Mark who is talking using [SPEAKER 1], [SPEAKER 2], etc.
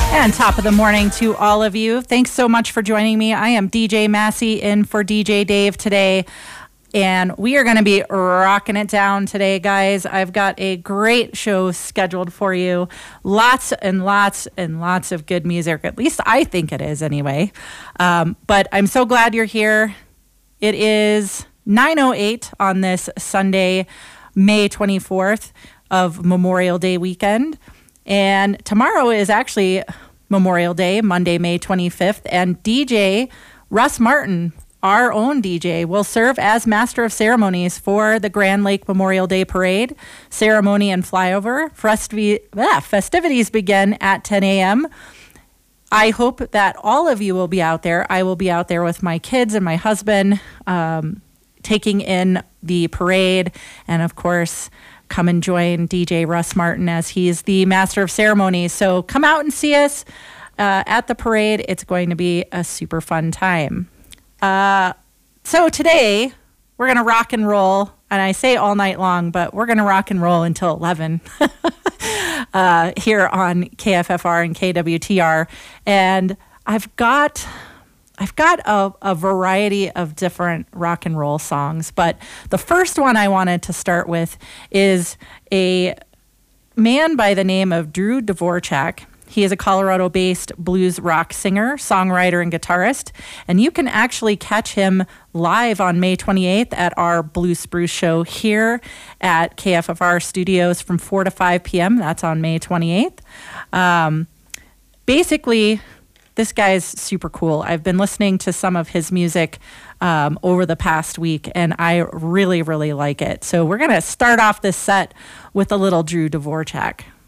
[SPEAKER 1] And top of the morning to all of you. Thanks so much for joining me. I am DJ Massey in for DJ Dave today. And we are going to be rocking it down today, guys. I've got a great show scheduled for you. Lots and lots and lots of good music. At least I think it is anyway. But I'm so glad you're here. It is 9:08 on this Sunday, May 24th of Memorial Day weekend. And tomorrow is actually Memorial Day, Monday, May 25th. And DJ Russ Martin, our own DJ, will serve as Master of Ceremonies for the Grand Lake Memorial Day Parade, ceremony and flyover. Festivities begin at 10 a.m. I hope that all of you will be out there. I will be out there with my kids and my husband, taking in the parade. And of course, come and join DJ Russ Martin as he's the Master of Ceremonies. So come out and see us at the parade. It's going to be a super fun time. So today we're going to rock and roll, and I say all night long, but we're going to rock and roll until 11 here on KFFR and KWTR. And I've got a variety of different rock and roll songs, but the first one I wanted to start with is a man by the name of Drew Dvorak. He is a Colorado-based blues rock singer, songwriter, and guitarist. And you can actually catch him live on May 28th at our Blues Spruce show here at KFFR Studios from 4 to 5 p.m. That's on May 28th. Basically, this guy's super cool. I've been listening to some of his music over the past week, and I really, really like it. So we're going to start off this set with a little Drew Dvorak.